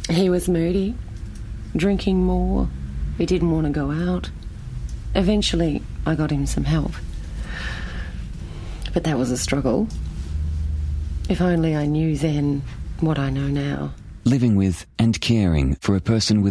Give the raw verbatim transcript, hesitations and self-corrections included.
He was moody, drinking more. He didn't want to go out. Eventually, I got him some help. But that was a struggle. If only I knew then what I know now. Living with and caring for a person with